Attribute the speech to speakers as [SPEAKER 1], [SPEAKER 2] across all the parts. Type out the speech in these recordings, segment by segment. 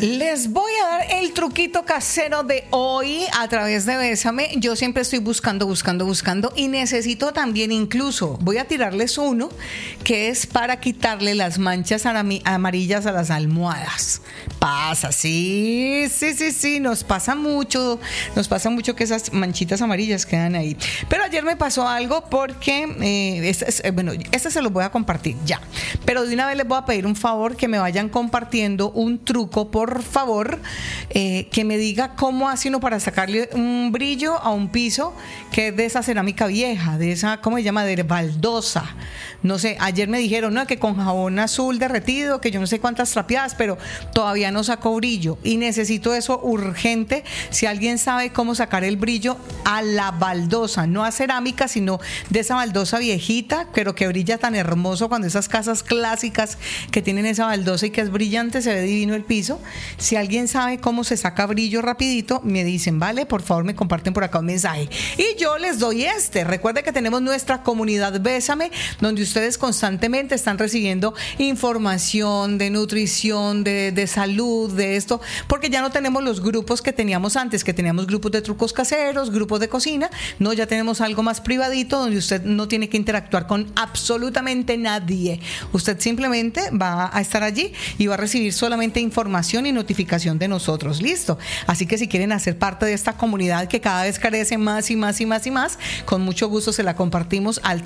[SPEAKER 1] Les voy a dar el truquito casero de hoy a través de Bésame. Yo siempre estoy buscando y necesito también, incluso voy a tirarles uno que es para quitarle las manchas amarillas a las almohadas. Pasa, sí, nos pasa mucho que esas manchitas amarillas quedan ahí. Pero ayer me pasó algo porque, este se los voy a compartir ya, pero de una vez les voy a pedir un favor, que me vayan compartiendo un truco, por favor, que me diga cómo hace uno para sacarle un brillo a un piso que es de esa cerámica vieja, de esa, ¿cómo se llama? De baldosa. No sé, ayer me dijeron, no, que con jabón azul derretido, que yo no sé cuántas trapeadas, pero todavía no sacó brillo y necesito eso urgente. Si alguien sabe cómo sacar el brillo a la baldosa, no a cerámica, sino de esa baldosa viejita, pero que brilla tan hermoso, cuando esas casas clásicas que tienen esa baldosa y que es brillante, se ve divino el piso. Si alguien sabe cómo se saca brillo rapidito, me dicen, vale, por favor me comparten por acá un mensaje y yo les doy recuerde que tenemos nuestra comunidad Bésame, donde ustedes constantemente están recibiendo información de nutrición, de salud, de esto, porque ya no tenemos los grupos que teníamos antes, que teníamos grupos de trucos caseros, grupos de cocina. No, ya tenemos algo más privadito, donde usted no tiene que interactuar con absolutamente nadie. Usted simplemente va a estar allí y va a recibir solamente información y notificación de nosotros. Listo. Así que si quieren hacer parte de esta comunidad que cada vez crece más y más, con mucho gusto se la compartimos al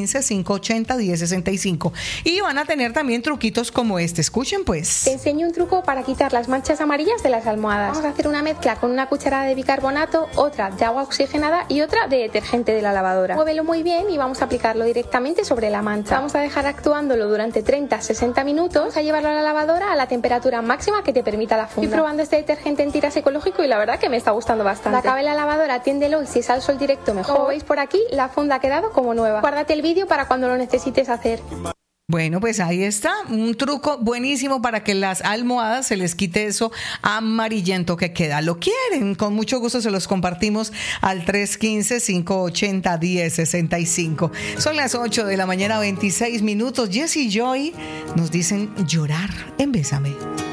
[SPEAKER 1] 315-580-1065. Y van a tener también truquitos como este. Escuchen pues.
[SPEAKER 2] Te enseño un truco para quitar las manchas amarillas de las almohadas. Vamos a hacer una mezcla con una cucharada de bicarbonato, otra de agua oxigenada y otra de detergente de la lavadora. Muévelo muy bien y vamos a aplicarlo directamente sobre la mancha. Vamos a dejar actuándolo durante 30-60 minutos. Vamos a llevarlo a la lavadora a la temperatura máxima que te permita la funda. Estoy probando este detergente en tiras ecológico y la verdad que me está gustando bastante. Acabe la lavadora, atiéndelo y si es al sol directo mejor. Como veis por aquí, la funda ha quedado como nueva. Guárdate el vídeo para cuando lo necesites hacer.
[SPEAKER 1] Bueno, pues ahí está, un truco buenísimo para que las almohadas se les quite eso amarillento que queda. ¿Lo quieren? Con mucho gusto se los compartimos al 315-580-1065. Son las 8 de la mañana, 26 minutos. Jess y Joy nos dicen llorar en Bésame.